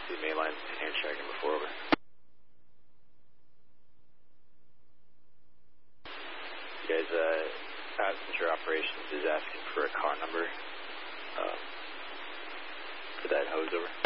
see mainline hand check number 4, over. You guys, passenger operations is asking for a car number for that hose, over.